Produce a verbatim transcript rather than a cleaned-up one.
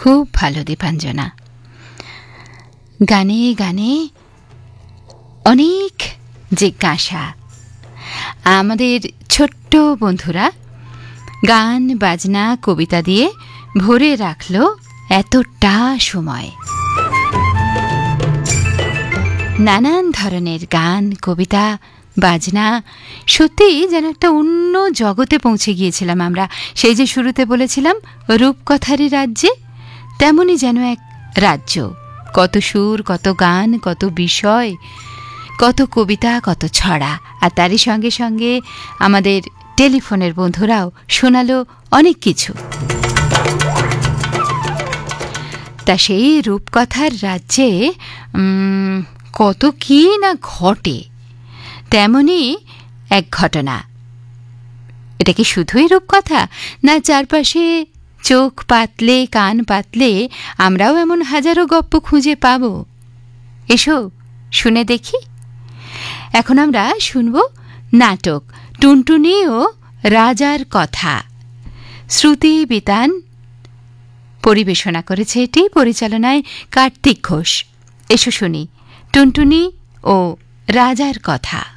খুব ভালো দীপাঞ্জনা। গানে গানে অনেক জিজ্ঞাসা। আমাদের ছোট্ট বন্ধুরা গান বাজনা কবিতা দিয়ে ভরে রাখলো এতটা সময়। নানান ধরনের গান কবিতা বাজনা, সত্যি যেন একটা অন্য জগতে পৌঁছে গিয়েছিলাম আমরা। সেই যে শুরুতে বলেছিলাম রূপকথারই রাজ্যে, তেমনই যেন এক রাজ্য। কত সুর, কত গান, কত বিষয়, কত কবিতা, কত ছড়া। আর তারই সঙ্গে সঙ্গে আমাদের টেলিফোনের বন্ধুরাও শোনালো অনেক কিছু। তা সেই রূপকথার রাজ্যে কত কি না ঘটে, তেমনি এক ঘটনা। এটা কি শুধুই রূপকথা, না চারপাশে চোখ পাতলে কান পাতলে আমরাও এমন হাজারো গপ্প খুঁজে পাব? এসো শুনে দেখি। এখন আমরা শুনব নাটক টুনটুনি ও রাজার কথা। শ্রুতি বিতান পরিবেশনা করেছে এটি, পরিচালনায় কার্তিক ঘোষ। এসো শুনি টুনটুনি ও রাজার কথা।